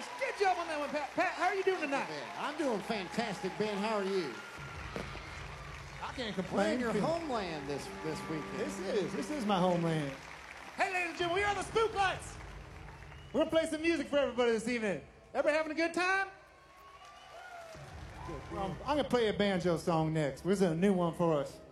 gosh, good job on that one, Pat. Pat, how are you doing tonight? I'm doing fantastic, Ben. How are you? I can't We're complain. in your homeland this weekend. This is my homeland. Hey, ladies and gentlemen, we are the Spook Lights. We're going to play some music for everybody this evening. Everybody having a good time? I'm going to play a banjo song next. This is a new one for us.